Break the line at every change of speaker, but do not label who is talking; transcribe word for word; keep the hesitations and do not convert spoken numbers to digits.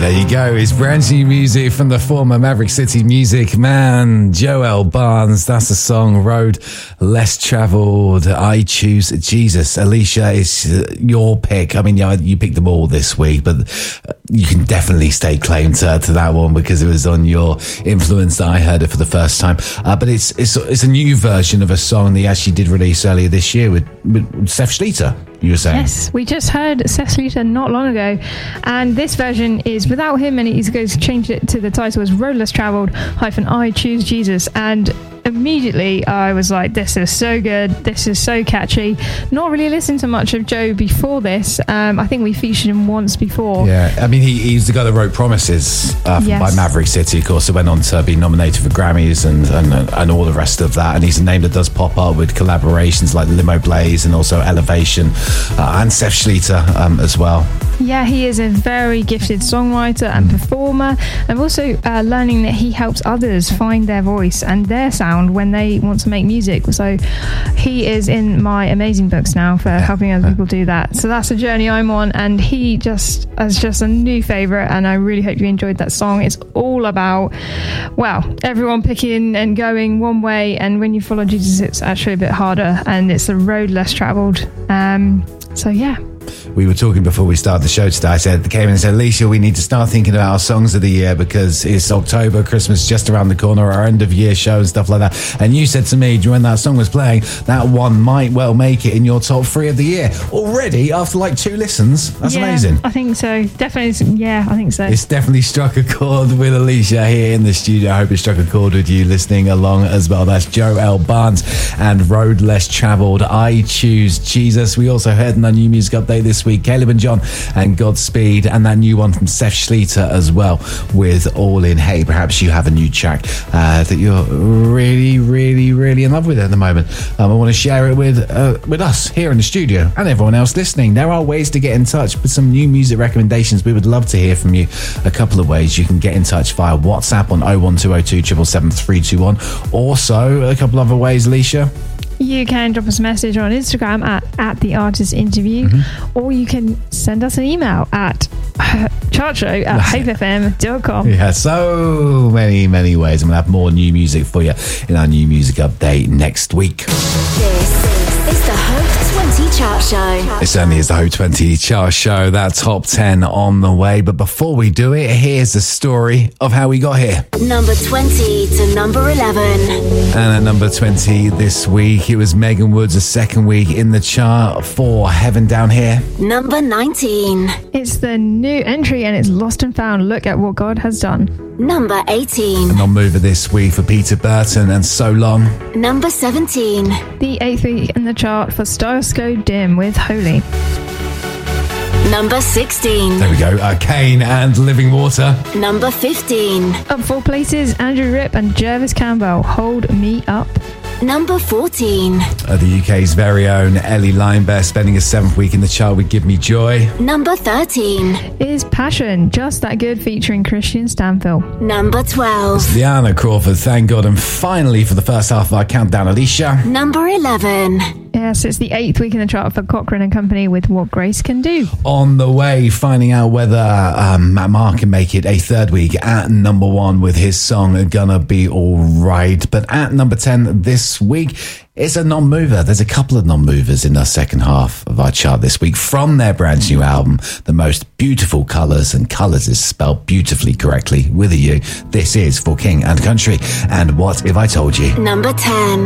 there you go. It's brand new music from the former Maverick City Music man, Joel Barnes. That's the song Road Less Travelled. I Choose Jesus. Alicia, it's your pick. I mean, yeah, you picked them all this week, but you can definitely stake claim to, to that one because it was on your influence that I heard it for the first time. Uh, but it's, it's it's a new version of a song that he actually did release earlier this year with, with Seth Schleter. You were saying?
Yes, we just heard Seth Schleter not long ago, and this version is without him, and he's going to change it to the title as Road Less Travelled hyphen I Choose Jesus. And immediately I was like, this is so good, this is so catchy. Not really listened to much of Joe before this. um, I think we featured him once before.
Yeah, I mean he, he's the guy that wrote Promises uh,
yes.
by Maverick City, of course. It went on to be nominated for Grammys and, and and all the rest of that, and he's a name that does pop up with collaborations like Limo Blaze and also Elevation, uh, and Seth Schleter um, as well.
Yeah, he is a very gifted songwriter and performer. I'm also uh, learning that he helps others find their voice and their sound when they want to make music. So he is in my amazing books now for helping other people do that. So that's a journey I'm on, and he just is just a new favourite, and I really hope you enjoyed that song. It's all about, well, everyone picking and going one way, and when you follow Jesus it's actually a bit harder, and it's a road less travelled. Um, so yeah.
We were talking before we started the show today. I said, came in and said, Alicia, we need to start thinking about our songs of the year because it's October, Christmas just around the corner, our end of year show and stuff like that. And you said to me when that song was playing, that one might well make it in your top three of the year already after like two listens. That's
yeah,
amazing.
I think so. Definitely. Yeah, I think so.
It's definitely struck a chord with Alicia here in the studio. I hope it struck a chord with you listening along as well. That's Joel Barnes and Road Less Travelled. I Choose Jesus. We also heard in the new music update this week, Caleb and John and Godspeed, and that new one from Seth Schleter as well with All In. Hey, perhaps you have a new track uh, that you're really, really, really in love with at the moment. Um, I want to share it with uh, with us here in the studio and everyone else listening. There are ways to get in touch with some new music recommendations. We would love to hear from you. A couple of ways you can get in touch via WhatsApp on oh one two oh two seven seven three two one. Also, a couple other ways, Alicia.
You can drop us a message on Instagram at, at the artist interview, mm-hmm. or you can send us an email at chartshow at hope f m dot com.
Yeah, so many, many ways. I'm going to have more new music for you in our new music update next week.
This is the Hope twenty Chart Show.
It certainly is the Hope twenty Chart Show. That top ten on the way. But before we do it, here's the story of how we got here.
Number twenty to number eleven.
And at number twenty this week, it was Megan Woods' second week in the chart for Heaven Down Here.
Number nineteen.
It's the new entry, and it's Lost and Found. Look at what God has done.
Number eighteen.
A non-mover this week for Peter Burton and So Long.
Number seventeen.
The eighth week in the chart for Stars Go Dim with Holy.
Number sixteen.
There we go. Uh, Kane and Living Water.
Number fifteen.
Up four places, Andrew Ripp and Jervis Campbell, Hold Me Up.
Number fourteen.
Uh, the U K's very own Ellie Linebear spending a seventh week in the chart with Give Me Joy.
Number thirteen.
Is Passion, Just That Good featuring Christian Stanfill.
Number twelve.
It's Liana Crawford, Thank God. And finally, for the first half of our countdown, Alicia.
Number eleven.
Yes, it's the eighth week in the chart for Cochrane and Company with What Grace Can Do.
On the way, finding out whether um, Matt Marr can make it a third week at number one with his song Gonna Be Alright. But at number ten this week, it's a non-mover. There's a couple of non-movers in the second half of our chart this week from their brand new album, The Most Beautiful Colours, and colours is spelled beautifully correctly with a U. This is For King and Country and What If I Told You.
Number ten.